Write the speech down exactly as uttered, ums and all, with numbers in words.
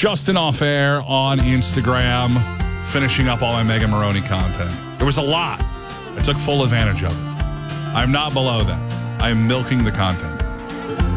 Justin Off Air on Instagram, finishing up all my Mega Maroney content. There was a lot. I took full advantage of it. I'm not below that. I am milking the content.